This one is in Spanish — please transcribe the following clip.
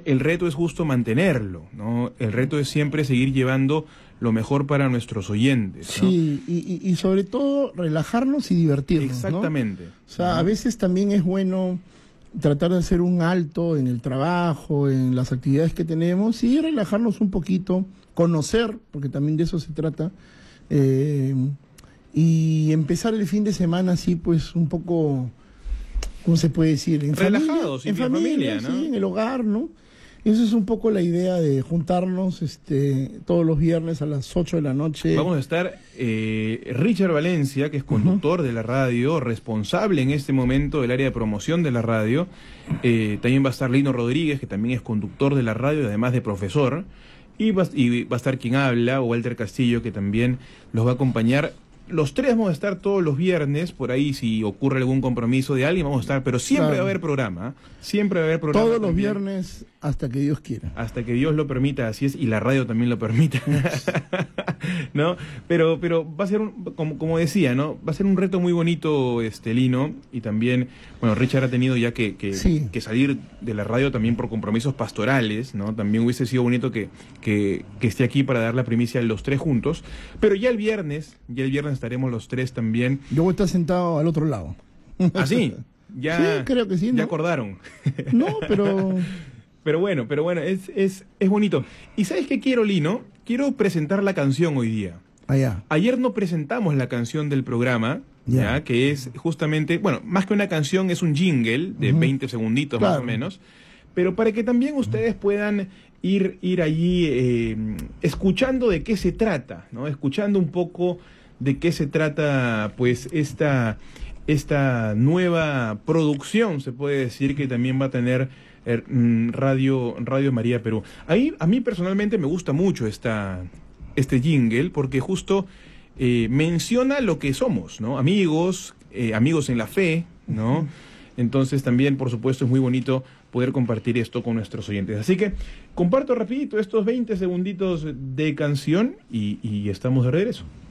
el reto es justo mantenerlo, ¿no? El reto es siempre seguir llevando lo mejor para nuestros oyentes, ¿no? Sí, y sobre todo relajarnos y divertirnos, Exactamente. ¿no? O sea, a veces también es bueno tratar de hacer un alto en el trabajo, en las actividades que tenemos y relajarnos un poquito, conocer, porque también de eso se trata, y empezar el fin de semana así pues un poco, ¿cómo se puede decir? En relajados, familia, en familia, ¿no? sí, en el hogar, ¿no? Esa es un poco la idea de juntarnos todos los viernes a las 8 de la noche. Vamos a estar Richard Valencia, que es conductor de la radio, responsable en este momento del área de promoción de la radio. También va a estar Lino Rodríguez, que también es conductor de la radio, además de profesor. Y va a estar quien habla, Walter Castillo, que también los va a acompañar. Los tres vamos a estar todos los viernes, por ahí si ocurre algún compromiso de alguien vamos a estar, pero siempre Claro. va a haber programa, siempre va a haber programa. Todos los también. viernes hasta que Dios quiera. Hasta que Dios lo permita, así es, y la radio también lo permita, ¿no? Pero va a ser, como decía, ¿no? Va a ser un reto muy bonito, Lino, y también, bueno, Richard ha tenido ya Sí. que salir de la radio también por compromisos pastorales, ¿no? También hubiese sido bonito que esté aquí para dar la primicia los tres juntos, pero ya el viernes estaremos los tres también. Yo voy a estar sentado al otro lado. ¿Ah, sí? Ya, Sí, creo que sí, ¿no? ya acordaron. No, pero... Pero bueno, es bonito. ¿Y sabes qué quiero, Lino? Quiero presentar la canción hoy día. Allá. Ayer no presentamos la canción del programa, ¿ya? Que es justamente, bueno, más que una canción, es un jingle de 20 segunditos más o menos, pero para que también ustedes puedan ir allí escuchando de qué se trata, ¿no? Escuchando un poco de qué se trata, pues, esta nueva producción, se puede decir, que también va a tener Radio María Perú. A mí personalmente me gusta mucho este jingle, porque justo menciona lo que somos, ¿no? Amigos en la fe, ¿no? Entonces también, por supuesto, es muy bonito poder compartir esto con nuestros oyentes. Así que comparto rapidito estos 20 segunditos de canción y estamos de regreso.